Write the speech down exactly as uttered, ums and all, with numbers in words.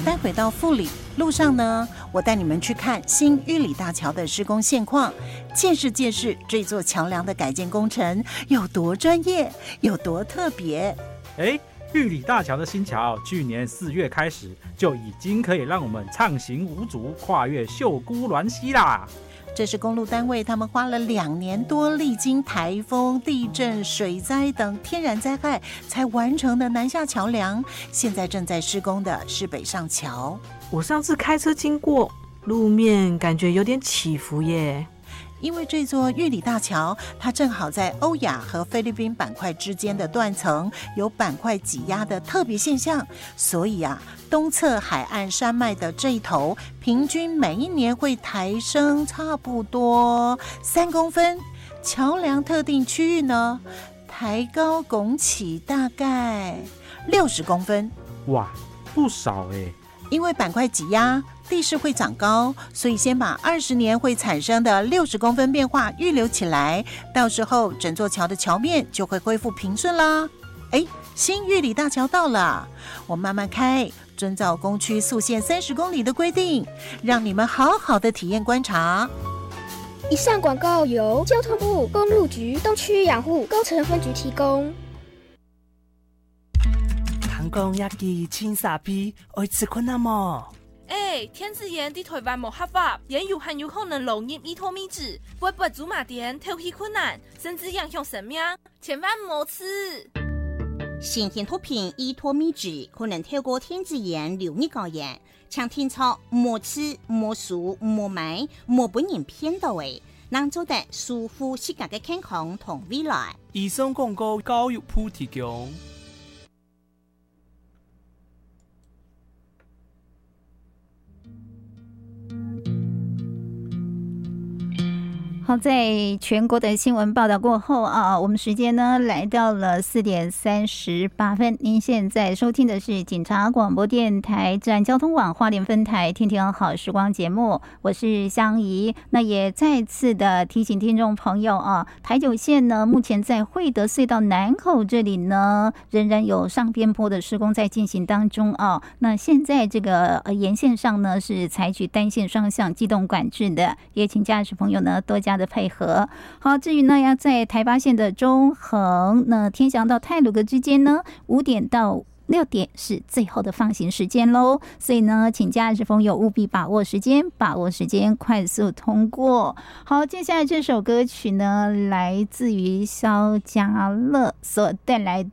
待会到富里路上呢，我带你们去看新玉里大桥的施工现况，见识见识这座桥梁的改建工程有多专业，有多特别。 哎，玉里大桥的新桥，去年四月开始就已经可以让我们畅行无阻，跨越秀姑峦溪啦。 这是公路单位他们花了两年多，历经台风、地震、水灾等天然灾害才完成的南下桥梁，现在正在施工的是北上桥。 我上次开车经过，路面感觉有点起伏耶。 因为这座玉里大桥，它正好在欧亚和菲律宾板块之间的断层有板块挤压的特别现象，所以啊，东侧海岸山脉的这一头，平均每一年会抬升差不多三公分。桥梁特定区域呢，抬高拱起大概六十公分。 哇，不少哎！ 因为板块挤压，地势会长高，所以先把二十年会产生的六十公分变化预留起来，到时候整座桥的桥面就会恢复平顺啦。哎，新玉里大桥到了，我慢慢开，遵照工区速限三十公里的规定，让你们好好的体验观察。 以上广告由交通部公路局东区养护工程分局提供。 唐公亚基青沙皮，爱吃困难么？ 哎，天子盐伫台湾无合法，盐有含有可能漏入伊托米脂，会不会祖马店挑起困难，甚至影响生命，千万莫吃。 新鲜毒品伊托米脂可能透过天子盐流入高盐，请听操莫吃、莫数、莫买、莫本人骗到的，能做得舒服自家的健康同未来。 以上广告教育部提供。 好，在全国的新闻报道过后啊，我们时间呢来到了四点三十八分。您现在收听的是警察广播电台自然交通网花莲分台天天好时光节目，我是香怡。那也再次的提醒听众朋友啊，台九线呢目前在惠德隧道南口这里呢仍然有上边坡的施工在进行当中啊。那现在这个呃沿线上呢是采取单线双向机动管制的，也请驾驶朋友呢多加的配合。好，至于呢要在台八线的中横那天祥到太鲁阁之间呢，五点到六点是最后的放行时间喽，所以呢，请驾驶朋友务必把握时间，把握时间，快速通过。好，接下来这首歌曲呢，来自于萧家乐所带来的